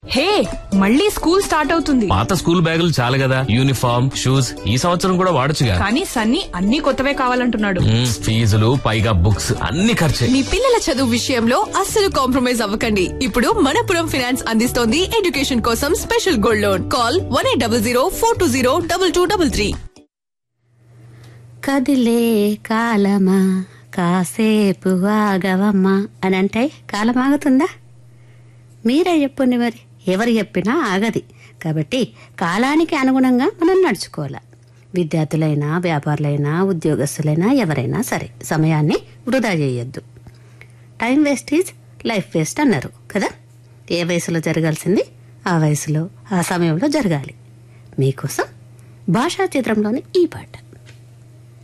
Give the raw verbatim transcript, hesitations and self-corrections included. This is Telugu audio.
హే, మళ్ళీ స్కూల్ స్టార్ట్ అవుతుంది. పాత స్కూల్ బ్యాగులు చాలు కదా, యూనిఫామ్ షూస్ ఈ సంవత్సరం కూడా వాడొచ్చుగా. కానీ సన్నీ అన్ని కొత్తవే కావాలంటున్నాడు. ఫీజులు పైగా బుక్స్ అన్ని ఖర్చే. మీ పిల్లల చదువు విషయంలో అస్సలు కాంప్రమైజ్ అవ్వకండి. ఇప్పుడు మనపురం ఫైనాన్స్ అందిస్తోంది ఎడ్యుకేషన్ కోసం special gold loan. Call one eight double zero four two zero double two double three. కదిలే కాలమా కాసేపు ఆగవమ్మా అని అంటే కాలం ఆగుతుందా? మీరే చెప్పండి మరి. ఎవరు చెప్పినా ఆగది. కాబట్టి కాలానికి అనుగుణంగా మనం నడుచుకోవాలి. విద్యార్థులైనా వ్యాపారులైనా ఉద్యోగస్తులైనా ఎవరైనా సరే సమయాన్ని వృధా చేయొద్దు. Time waste is life waste అన్నారు కదా. ఏ వయసులో జరగాల్సింది ఆ వయసులో ఆ సమయంలో జరగాలి. మీకోసం భాషా చిత్రంలోని ఈ పాట.